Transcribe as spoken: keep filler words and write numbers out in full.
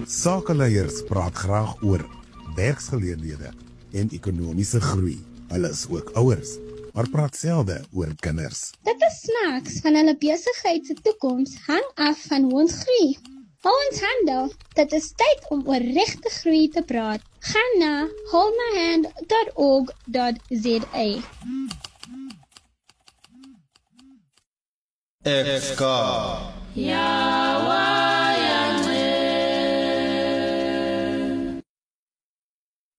Sakeleiers praat graag oor werksgeleenthede en ekonomiese groei. Hulle is ook ouers, maar praat selde oor kinders. Dit is snaaks van hulle besigheid se toekoms hang af van hoe ons groei. Hou ons hande, dit is tyd om oor regte groei te praat. Gaan na hold my hand dot org dot za. F K. Ja.